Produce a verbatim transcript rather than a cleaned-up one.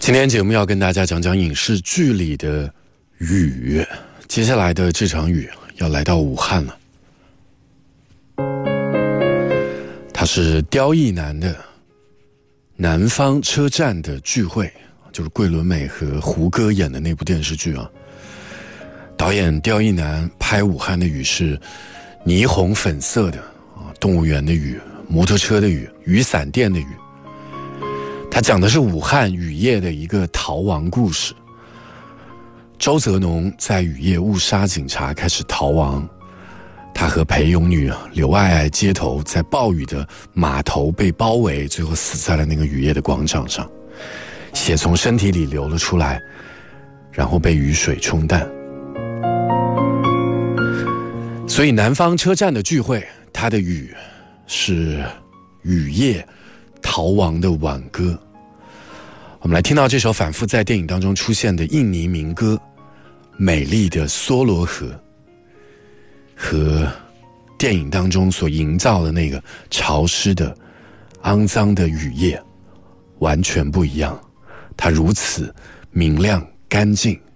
今天节目要跟大家讲讲影视剧里的雨，接下来的这场雨要来到武汉了。它是刁亦男的南方车站的聚会，就是桂纶镁和胡歌演的那部电视剧啊。导演刁亦男拍武汉的雨是霓虹粉色的啊，动物园的雨，摩托车的雨，雨伞店的雨。他讲的是武汉雨夜的一个逃亡故事。周泽农在雨夜误杀警察，开始逃亡。他和陪泳女刘爱爱街头，在暴雨的码头被包围，最后死在了那个雨夜的广场上，血从身体里流了出来，然后被雨水冲淡。所以南方车站的聚会，它的雨是雨夜逃亡的挽歌。我们来听到这首反复在电影当中出现的印尼民歌《美丽的梭罗河》，和电影当中所营造的那个潮湿的肮脏的雨夜完全不一样。它如此明亮干净，